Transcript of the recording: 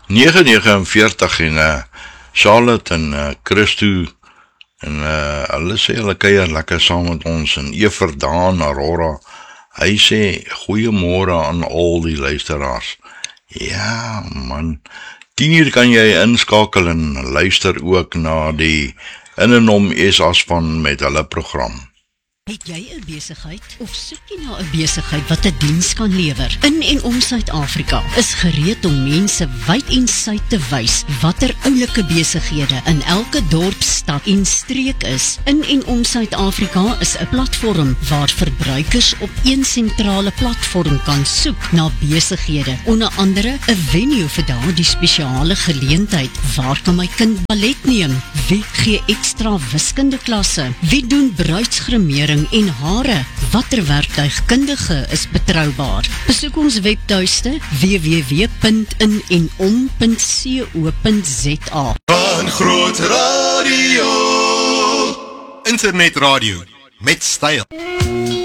9:49 en Charlotte en Christo en hulle sê hulle kuier lekker saam met ons en Everdaan, Aurora, hy sê goeiemôre aan al die luisteraars. Ja man, 10:00 kan jy inskakel en luister ook na die In en Om SA span met hulle program. Het jy 'n besigheid of soek jy na 'n besigheid wat 'n diens kan lewer? In en om Suid-Afrika is gereed om mense wyd en suid te wys watter oulike besighede in elke dorp, stad en streek is. In en om Suid-Afrika is 'n platform waar verbruikers op een sentrale platform kan soek na besighede, onder andere 'n venue vir daardie spesiale geleentheid. Waar kan my kind ballet neem? Wie gee ekstra wiskundeklasse? Wie doen bruidsgremering en hare? Watter werktuigkundige is betroubaar? Besoek ons webtuiste www.inenom.co.za. Van Groot Radio, internetradio met styl.